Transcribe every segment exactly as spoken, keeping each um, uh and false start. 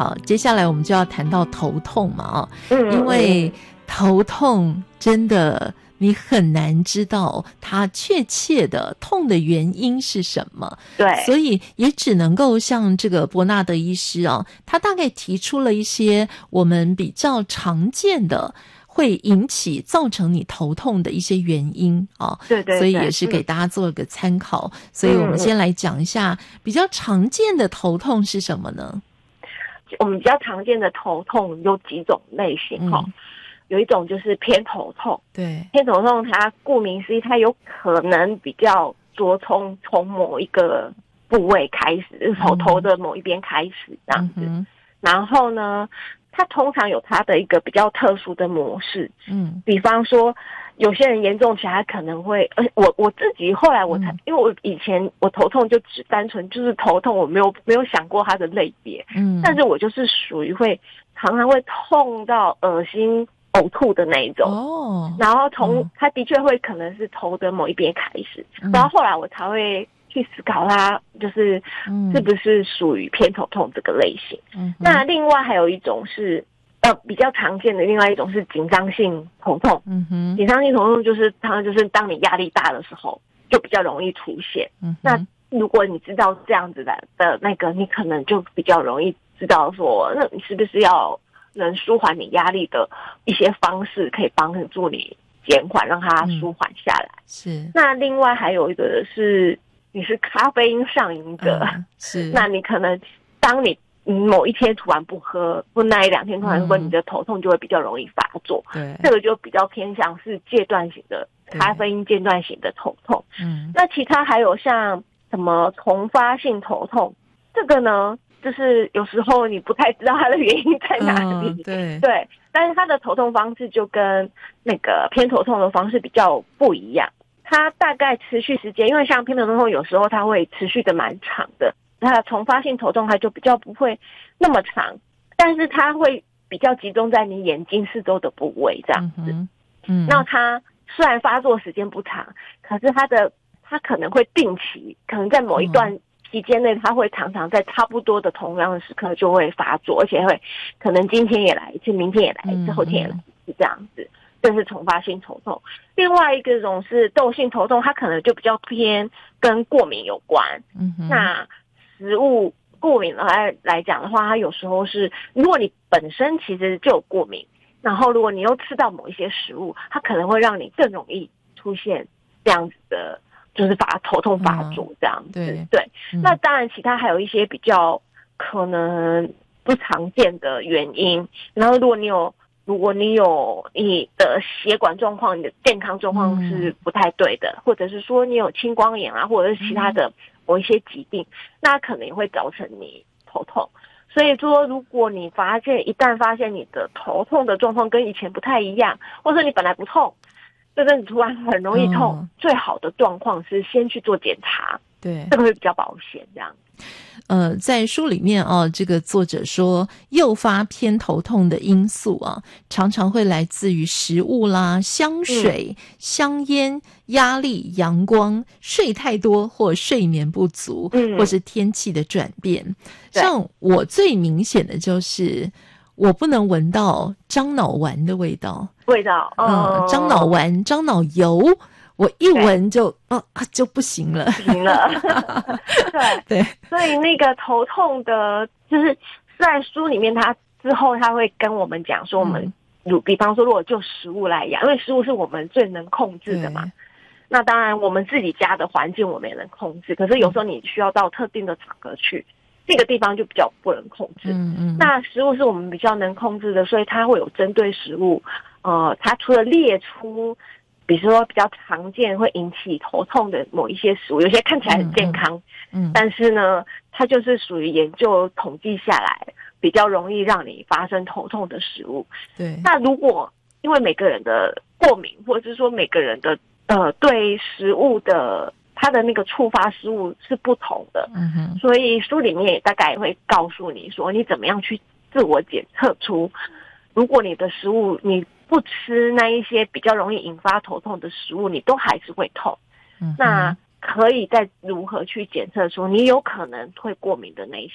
好，接下来我们就要谈到头痛嘛啊、 嗯， 因为头痛真的你很难知道它确切的痛的原因是什么， 对， 所以也只能够像这个伯纳德医师啊，他大概提出了一些我们比较常见的会引起造成你头痛的一些原因啊， 对对对， 所以也是给嗯大家做一个参考。所以我们先来讲一下比较常见的头痛是什么呢？ 我们比较常见的头痛有几种类型哈、 嗯， 有一种就是偏头痛， 对， 偏头痛它顾名思义，它有可能比较着重从某一个部位开始，就是头头的某一边开始这样子。 嗯然后呢，它通常有它的一个比较特殊的模式， 嗯比方说有些人严重起来可能会，而我我自己后来我才， 嗯因为我以前我头痛就只单纯就是头痛，我没有没有想过它的类别， 嗯， 但是我就是属于会常常会痛到恶心呕吐的那一种。 哦， 然后从嗯它的确会可能是头的某一边开始， 嗯然后后来我才会去思考它就是嗯是不是属于偏头痛这个类型。 嗯哼那另外还有一种是呃比较常见的，另外一种是紧张性头痛。 嗯哼紧张性头痛就是它就是当你压力大的时候就比较容易出现。 嗯哼那如果你知道这样子的的那个，你可能就比较容易知道说，那你是不是要能舒缓你压力的一些方式，可以帮助你减缓，让它舒缓下来。 是那另外还有一个是你是咖啡因上瘾者， 嗯是那你可能当你你某一天突然不喝，或那一两天突然喝， 嗯你的头痛就会比较容易发作。 对， 这个就比较偏向是戒断型的咖啡因戒断型的头痛。 嗯那其他还有像什么重发性头痛，这个呢，就是有时候你不太知道它的原因在哪里。 嗯对对，但是它的头痛方式就跟那个偏头痛的方式比较不一样。它大概持续时间，因为像偏头痛有时候它会持续的蛮长的，它的重发性头痛它就比较不会那么长，但是它会比较集中在你眼睛四周的部位这样子。 嗯嗯那它虽然发作时间不长，可是它的它可能会定期，可能在某一段期间内，它会常常在差不多的同样的时刻就会发作，而且会可能今天也来一次，明天也来一次， 嗯后天也来一次这样子。这是重发性头痛。另外一个种是窦性头痛，它可能就比较偏跟过敏有关。 嗯哼那食物过敏来来讲的话，它有时候是如果你本身其实就有过敏，然后如果你又吃到某一些食物，它可能会让你更容易出现这样子的，就是发头痛发作这样子。 嗯、对， 对、 嗯， 那当然其他还有一些比较可能不常见的原因。然后如果你有如果你有你的血管状况，你的健康状况是不太对的，嗯、或者是说你有青光眼啊，或者是其他的某一些疾病，嗯、那可能也会造成你头痛。所以说，如果你发现一旦发现你的头痛的状况跟以前不太一样，或者你本来不痛，但是你突然很容易痛，嗯、最好的状况是先去做检查， 对， 这个会比较保险。这样。 呃，在书里面啊，这个作者说，诱发偏头痛的因素啊，常常会来自于食物啦、香水、嗯、香烟、压力、阳光、睡太多或睡眠不足，嗯、或是天气的转变。像我最明显的就是，我不能闻到樟脑丸的味道， 味道， 嗯，樟脑丸、樟脑油。我一闻就啊就不行了， 不行了。对对， 所以那个头痛的，就是在书里面，他之后他会跟我们讲说，我们如、嗯、比方说，如果就食物来讲，因为食物是我们最能控制的嘛。那当然，我们自己家的环境我们也能控制，可是有时候你需要到特定的场合去，这个地方就比较不能控制。 嗯嗯。 那食物是我们比较能控制的，所以它会有针对食物，呃，它除了列出。比如说比较常见会引起头痛的某一些食物，有些看起来很健康，嗯，嗯但是呢，它就是属于研究统计下来比较容易让你发生头痛的食物。 对， 那如果因为每个人的过敏，或者是说每个人的呃对食物的它的那个触发食物是不同的， 嗯哼， 所以书里面也大概会告诉你说，你怎么样去自我检测出，如果你的食物你。不吃那一些比较容易引发头痛的食物，你都还是会痛。嗯、那可以再如何去检测出你有可能会过敏的那一些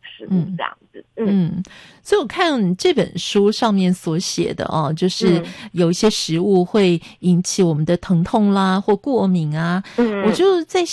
食物这样子。嗯， 嗯，所以我看这本书上面所写的哦，就是有一些食物会引起我们的疼痛啦或过敏啊，嗯，我就在